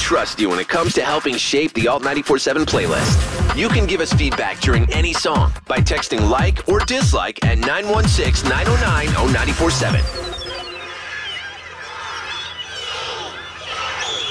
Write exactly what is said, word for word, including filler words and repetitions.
trust you when it comes to helping shape the Alt ninety-four seven playlist. You can give us feedback during any song by texting like or dislike at nine one six, nine oh nine, oh nine four seven.